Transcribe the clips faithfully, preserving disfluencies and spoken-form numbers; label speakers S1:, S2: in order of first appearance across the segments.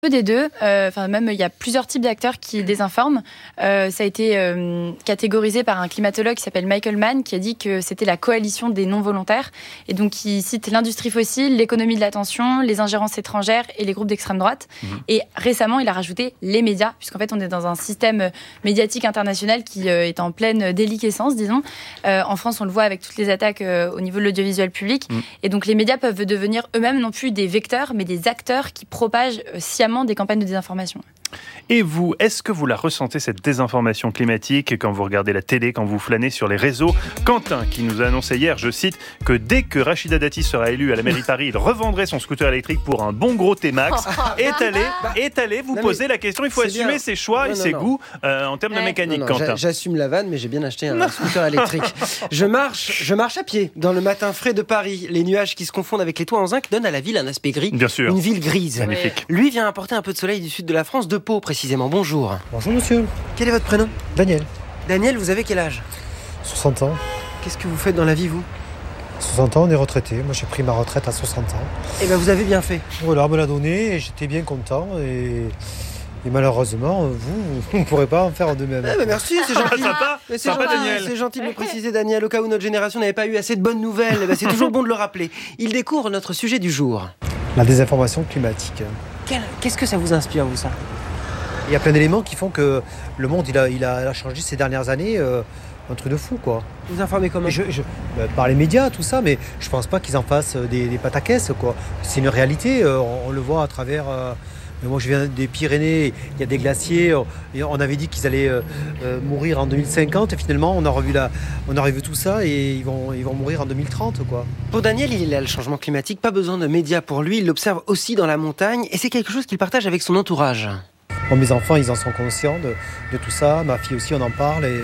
S1: peu des deux. Euh, enfin, même il y a plusieurs types d'acteurs qui désinforment. Euh, ça a été euh, catégorisé par un climatologue qui s'appelle Michael Mann, qui a dit que c'était la coalition des non-volontaires. Et donc, il cite l'industrie fossile, l'économie de l'attention, les ingérences étrangères et les groupes d'extrême droite. Mmh. Et récemment, il a rajouté les médias, puisqu'en fait, on est dans un système médiatique international qui euh, est en pleine déliquescence, disons. Euh, en France, on le voit avec toutes les attaques euh, au niveau de l'audiovisuel public. Mmh. Et donc, les médias peuvent devenir eux-mêmes non plus des vecteurs, mais des acteurs qui propagent euh, sciemment des campagnes de désinformation.
S2: Et vous, est-ce que vous la ressentez, cette désinformation climatique, quand vous regardez la télé, quand vous flânez sur les réseaux? Quentin, qui nous a annoncé hier, je cite, que dès que Rachida Dati sera élue à la mairie de Paris, il revendrait son scooter électrique pour un bon gros T-Max, est allé, est allé vous non, poser la question. Il faut assumer bien. ses choix non, et non, ses non. goûts euh, en termes ouais. de mécanique, non, non, Quentin.
S3: J'assume la vanne, mais j'ai bien acheté un scooter électrique. Je marche, je marche à pied dans le matin frais de Paris. Les nuages qui se confondent avec les toits en zinc donnent à la ville un aspect gris.
S2: Bien sûr.
S3: Une ville grise.
S2: Magnifique.
S3: Lui vient apporter un peu de soleil du sud de la France, de Pau précisément. Bonjour.
S4: Bonjour monsieur.
S3: Quel est votre prénom?
S4: Daniel.
S3: Daniel, vous avez quel âge?
S4: soixante ans.
S3: Qu'est-ce que vous faites dans la vie, vous?
S4: soixante ans, on est retraité. Moi, j'ai pris ma retraite à soixante ans.
S3: Eh bien, vous avez bien fait.
S4: Voilà, on me l'a donné et j'étais bien content. Et, et malheureusement, vous, vous ne pourrez pas en faire de même.
S3: Eh ben merci, c'est gentil.
S2: Sympa,
S3: c'est,
S2: sympa,
S3: gentil
S2: Daniel.
S3: c'est gentil de me préciser, Daniel, au cas où notre génération n'avait pas eu assez de bonnes nouvelles. Eh ben, c'est toujours bon de le rappeler. Il découvre notre sujet du jour.
S4: La désinformation climatique.
S3: Quel, qu'est-ce que ça vous inspire, vous, ça?
S4: Il y a plein d'éléments qui font que le monde il a, il a, il a changé ces dernières années, euh, un truc de fou quoi.
S3: Vous informez comment?
S4: je, je, bah, Par les médias, tout ça, mais je pense pas qu'ils en fassent des, des pataquès quoi. C'est une réalité, euh, on, on le voit à travers. Euh, moi je viens des Pyrénées, il y a des glaciers, et on avait dit qu'ils allaient euh, euh, mourir en deux mille cinquante et finalement on a revu, la, on a revu tout ça et ils vont, ils vont mourir en deux mille trente quoi.
S3: Pour Daniel, il est là le changement climatique, pas besoin de médias pour lui, il l'observe aussi dans la montagne et c'est quelque chose qu'il partage avec son entourage.
S4: Bon, mes enfants, ils en sont conscients de, de tout ça. Ma fille aussi, on en parle. Et,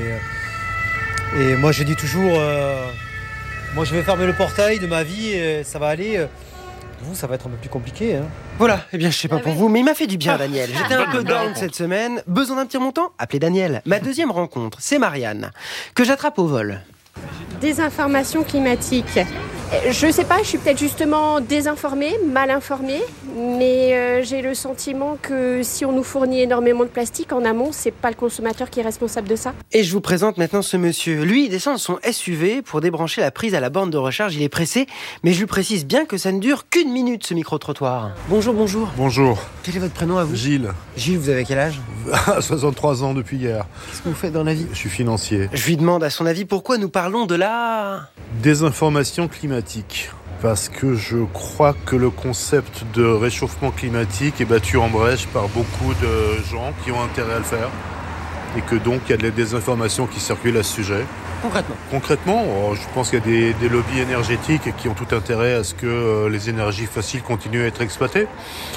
S4: et moi, je dis toujours, euh, moi, je vais fermer le portail de ma vie et ça va aller. Vous, ça va être un peu plus compliqué. Hein.
S3: Voilà, eh bien, je sais pas pour vous, mais il m'a fait du bien, Daniel. J'étais un peu down cette semaine. Besoin d'un petit montant? Appelez Daniel. Ma deuxième rencontre, c'est Marianne, que j'attrape au vol.
S5: Désinformation climatique. Je sais pas, je suis peut-être justement désinformée, mal informée, mais euh, j'ai le sentiment que si on nous fournit énormément de plastique en amont, c'est pas le consommateur qui est responsable de ça.
S3: Et je vous présente maintenant ce monsieur. Lui, il descend de son S U V pour débrancher la prise à la borne de recharge. Il est pressé, mais je lui précise bien que ça ne dure qu'une minute, ce micro-trottoir. Bonjour, bonjour.
S6: Bonjour.
S3: Quel est votre prénom à vous?
S6: Gilles.
S3: Gilles, vous avez quel âge?
S6: soixante-trois ans depuis hier.
S3: Qu'est-ce que vous faites dans la vie?
S6: Je suis financier.
S3: Je lui demande à son avis pourquoi nous parlons de la...
S6: désinformation climatique. Parce que je crois que le concept de réchauffement climatique est battu en brèche par beaucoup de gens qui ont intérêt à le faire. Et que donc il y a de la désinformation qui circule à ce sujet.
S3: Concrètement
S6: Concrètement, je pense qu'il y a des, des lobbies énergétiques qui ont tout intérêt à ce que les énergies fossiles continuent à être exploitées.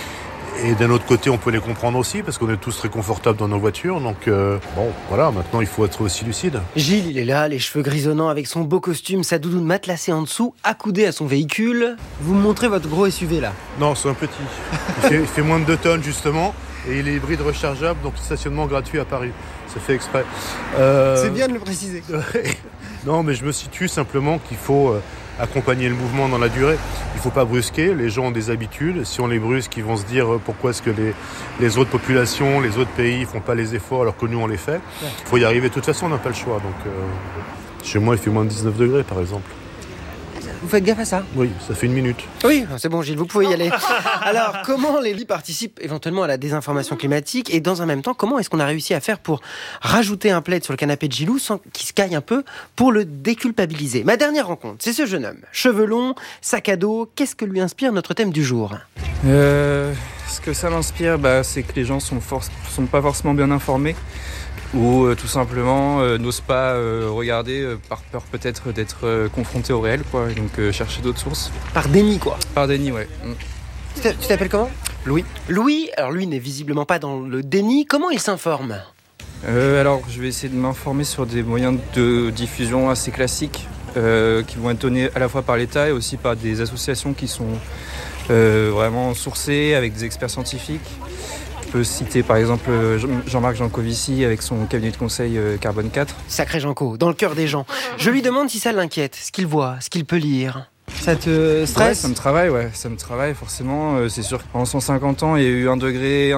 S6: Et d'un autre côté, on peut les comprendre aussi, parce qu'on est tous très confortables dans nos voitures. Donc, euh, bon, voilà, maintenant, il faut être aussi lucide.
S3: Gilles, il est là, les cheveux grisonnants, avec son beau costume, sa doudoune matelassée en dessous, accoudé à son véhicule. Vous me montrez votre gros S U V, là?
S6: Non, c'est un petit. Il fait, il fait moins de deux tonnes, justement. Et il est hybride rechargeable, donc stationnement gratuit à Paris. C'est fait exprès.
S3: Euh... C'est bien de le préciser.
S6: Non, mais je me situe simplement qu'il faut... Euh, accompagner le mouvement dans la durée. Il ne faut pas brusquer, les gens ont des habitudes. Si on les brusque, ils vont se dire pourquoi est-ce que les, les autres populations, les autres pays ne font pas les efforts alors que nous on les fait. Il faut y arriver de toute façon, on n'a pas le choix. Donc, euh, chez moi, il fait moins de dix-neuf degrés par exemple.
S3: Vous faites gaffe à ça?
S6: Oui, ça fait une minute.
S3: Oui, c'est bon Gilles, vous pouvez y aller. Alors, comment les lits participent éventuellement à la désinformation climatique? Et dans un même temps, comment est-ce qu'on a réussi à faire pour rajouter un plaid sur le canapé de Gilou sans qu'il se caille un peu pour le déculpabiliser? Ma dernière rencontre, c'est ce jeune homme. Cheveux longs, sac à dos, qu'est-ce que lui inspire notre thème du jour?
S7: euh, Ce que ça m'inspire, bah, c'est que les gens sont, for- sont pas forcément bien informés. Ou euh, tout simplement euh, n'osent pas euh, regarder euh, par peur peut-être d'être euh, confrontés au réel, quoi, et donc euh, chercher d'autres sources.
S3: Par déni, quoi.
S7: Par déni, ouais. Mm.
S3: Tu, t'a- tu t'appelles comment?
S7: Louis.
S3: Louis, alors lui n'est visiblement pas dans le déni. Comment il s'informe?
S7: euh, Alors, je vais essayer de m'informer sur des moyens de diffusion assez classiques euh, qui vont être donnés à la fois par l'État et aussi par des associations qui sont euh, vraiment sourcées avec des experts scientifiques. Je peux citer par exemple Jean-Marc Jancovici avec son cabinet de conseil Carbone quatre.
S3: Sacré Janco, dans le cœur des gens. Je lui demande si ça l'inquiète, ce qu'il voit, ce qu'il peut lire. Ça te stresse?
S7: Ouais, ça me travaille, ouais. Ça me travaille forcément. C'est sûr que pendant cent cinquante ans, il y a eu un degré,